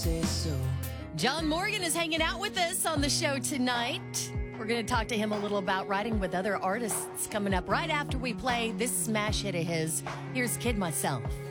say so. John Morgan is hanging out with us on the show tonight. We're going to talk to him a little about writing with other artists coming up right after we play this smash hit of his. Here's Kid Myself.